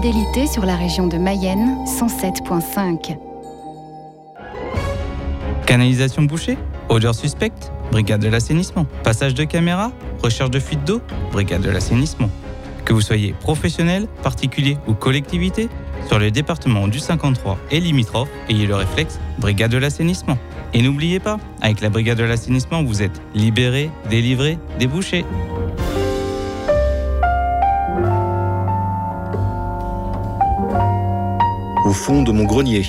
Fidélité sur la région de Mayenne, 107.5. Canalisation bouchée, odeur suspecte, brigade de l'assainissement. Passage de caméra, recherche de fuite d'eau, brigade de l'assainissement. Que vous soyez professionnel, particulier ou collectivité, sur le département du 53 et limitrophe, ayez le réflexe brigade de l'assainissement. Et n'oubliez pas, avec la brigade de l'assainissement, vous êtes libéré, délivré, débouché. Au fond de mon grenier.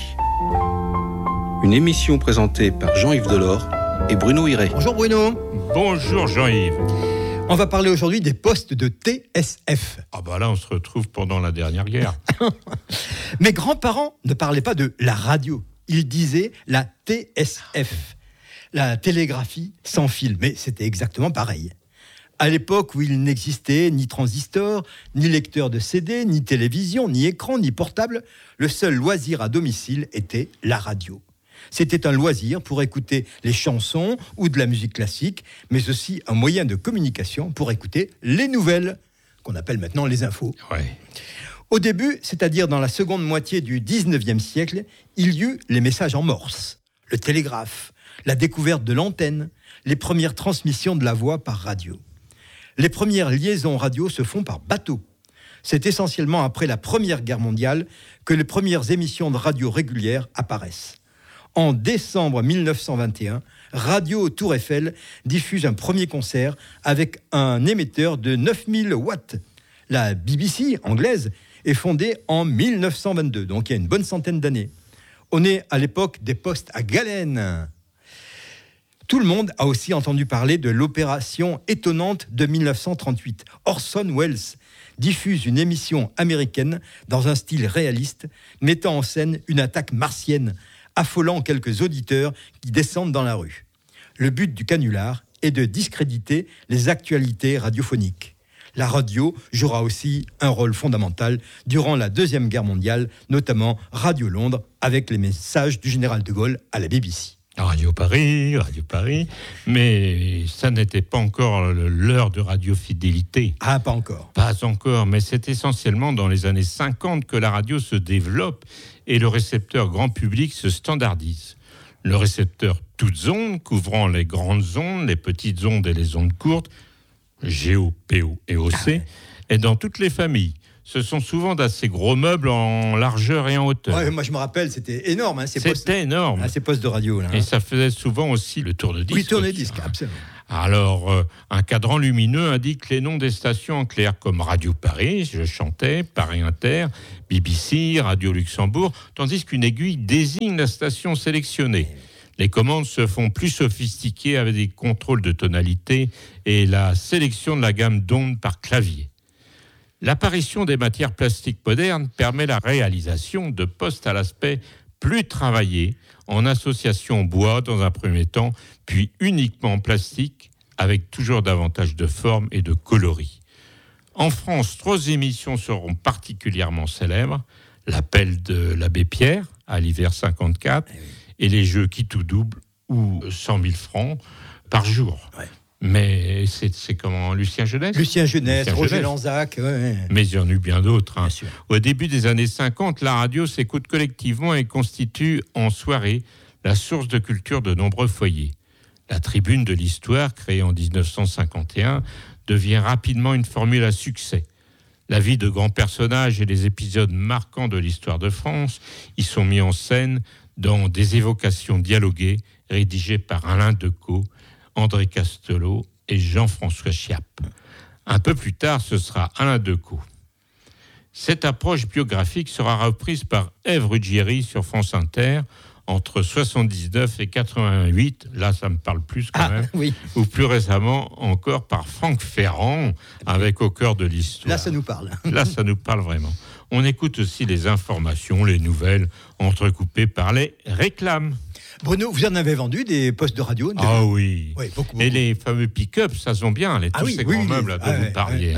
Une émission présentée par Jean-Yves Delors et Bruno Hiré. Bonjour Bruno. Bonjour Jean-Yves. On va parler aujourd'hui des postes de TSF. Ah bah là on se retrouve pendant la dernière guerre. Mes grands-parents ne parlaient pas de la radio, ils disaient la TSF, la télégraphie sans fil, mais c'était exactement pareil. À l'époque où il n'existait ni transistor, ni lecteur de CD, ni télévision, ni écran, ni portable, le seul loisir à domicile était la radio. C'était un loisir pour écouter les chansons ou de la musique classique, mais aussi un moyen de communication pour écouter les nouvelles, qu'on appelle maintenant les infos. Ouais. Au début, c'est-à-dire dans la seconde moitié du 19e siècle, il y eut les messages en morse, le télégraphe, la découverte de l'antenne, les premières transmissions de la voix par radio. Les premières liaisons radio se font par bateau. C'est essentiellement après la Première Guerre mondiale que les premières émissions de radio régulières apparaissent. En décembre 1921, Radio Tour Eiffel diffuse un premier concert avec un émetteur de 9000 watts. La BBC anglaise est fondée en 1922, donc il y a une bonne centaine d'années. On est à l'époque des postes à galène. Tout le monde a aussi entendu parler de l'opération étonnante de 1938. Orson Welles diffuse une émission américaine dans un style réaliste, mettant en scène une attaque martienne, affolant quelques auditeurs qui descendent dans la rue. Le but du canular est de discréditer les actualités radiophoniques. La radio jouera aussi un rôle fondamental durant la Deuxième Guerre mondiale, notamment Radio Londres, avec les messages du général de Gaulle à la BBC. Radio Paris, mais ça n'était pas encore l'heure de radiofidélité. Ah, pas encore. Pas encore, mais c'est essentiellement dans les années 50 que la radio se développe et le récepteur grand public se standardise. Le récepteur toutes ondes, couvrant les grandes ondes, les petites ondes et les ondes courtes, GO, PO et OC, est dans toutes les familles. Ce sont souvent d'assez gros meubles en largeur et en hauteur. Ouais, moi, je me rappelle, c'était énorme. C'était énorme. Ces postes de radio. Là, Et ça faisait souvent aussi le tour de disque. Oui, tour de disque, absolument. Alors, un cadran lumineux indique les noms des stations en clair, comme Radio Paris, je chantais, Paris Inter, BBC, Radio Luxembourg, tandis qu'une aiguille désigne la station sélectionnée. Les commandes se font plus sophistiquées avec des contrôles de tonalité et la sélection de la gamme d'ondes par clavier. L'apparition des matières plastiques modernes permet la réalisation de postes à l'aspect plus travaillé, en association bois dans un premier temps, puis uniquement en plastique, avec toujours davantage de forme et de coloris. En France, 3 émissions seront particulièrement célèbres. L'appel de l'abbé Pierre, à l'hiver 54, et les jeux qui tout double, ou 100 000 francs par jour. Ouais. Mais c'est comment Lucien Jeunesse, Roger Lanzac. Ouais. Mais il y en a eu bien d'autres. Bien sûr. Au début des années 50, la radio s'écoute collectivement et constitue en soirée la source de culture de nombreux foyers. La tribune de l'histoire, créée en 1951, devient rapidement une formule à succès. La vie de grands personnages et les épisodes marquants de l'histoire de France y sont mis en scène dans des évocations dialoguées rédigées par Alain Decaux, André Castelot et Jean-François Chiappe. Un peu plus tard, ce sera Alain Decaux. Cette approche biographique sera reprise par Ève Ruggieri sur France Inter entre 79 et 88. Là, ça me parle plus quand même. Oui. Ou plus récemment encore par Franck Ferrand avec Au cœur de l'histoire. Là, ça nous parle. Là, ça nous parle vraiment. On écoute aussi les informations, les nouvelles, entrecoupées par les réclames. Bruno, vous en avez vendu des postes de radio? Ah oui. Oui, beaucoup. Et les fameux pick-up, ça sont bien, tous ces grands meubles dont vous parliez.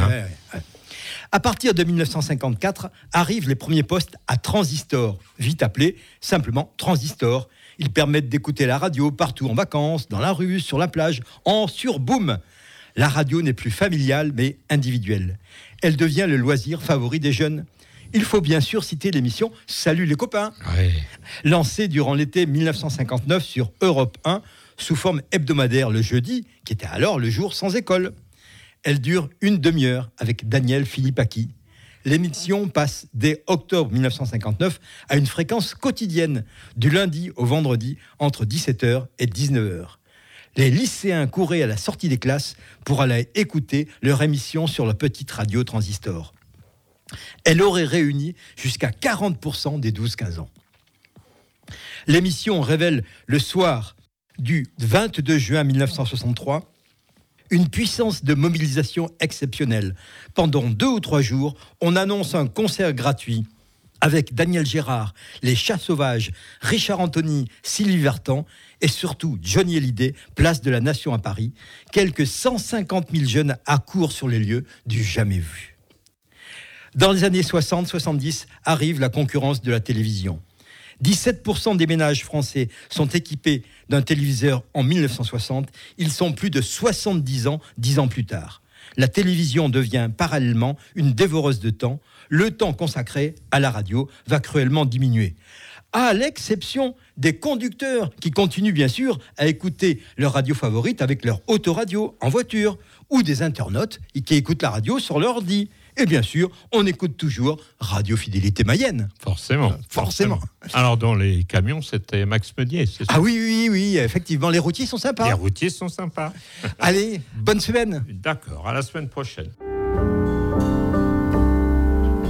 À partir de 1954, arrivent les premiers postes à transistor, vite appelés simplement transistor. Ils permettent d'écouter la radio partout en vacances, dans la rue, sur la plage, en surboom. La radio n'est plus familiale, mais individuelle. Elle devient le loisir favori des jeunes. Il faut bien sûr citer l'émission Salut les copains, lancée durant l'été 1959 sur Europe 1 sous forme hebdomadaire le jeudi, qui était alors le jour sans école. Elle dure une demi-heure avec Daniel Philippaki. L'émission passe dès octobre 1959 à une fréquence quotidienne, du lundi au vendredi, entre 17h et 19h. Les lycéens couraient à la sortie des classes pour aller écouter leur émission sur la petite radio transistor. Elle aurait réuni jusqu'à 40% des 12-15 ans. L'émission révèle le soir du 22 juin 1963 une puissance de mobilisation exceptionnelle. Pendant 2 ou 3 jours, on annonce un concert gratuit avec Daniel Gérard, les Chats Sauvages, Richard Anthony, Sylvie Vartan et surtout Johnny Hallyday, place de la Nation à Paris. Quelques 150 000 jeunes accourent sur les lieux du jamais vu. Dans les années 60-70 arrive la concurrence de la télévision. 17% des ménages français sont équipés d'un téléviseur en 1960. Ils sont plus de 70 ans, 10 ans plus tard. La télévision devient parallèlement une dévoreuse de temps. Le temps consacré à la radio va cruellement diminuer. À l'exception des conducteurs qui continuent bien sûr à écouter leur radio favorite avec leur autoradio en voiture, ou des internautes qui écoutent la radio sur leur ordi. Et bien sûr, on écoute toujours Radio Fidélité Mayenne. Forcément. Alors, dans les camions, c'était Max Meunier, c'est ça? Ah oui, effectivement. Les routiers sont sympas. Les routiers sont sympas. Allez, bonne semaine. D'accord, à la semaine prochaine.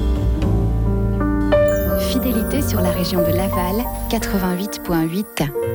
Fidélité sur la région de Laval, 88.8.